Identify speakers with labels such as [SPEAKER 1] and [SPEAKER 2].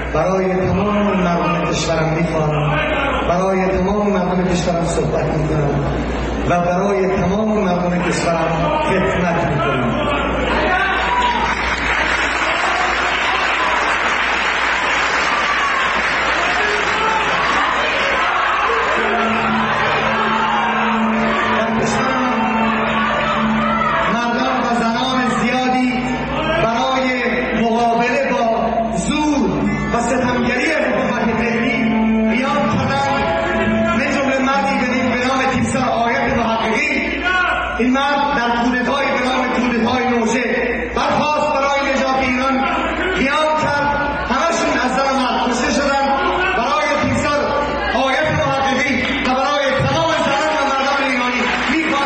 [SPEAKER 1] برای تمام مردم کشورم میخوانم، برای تمام مردم کشورم صحبت میکنم و برای تمام مردم کشورم خدمت میکنم. این مرد در کودتا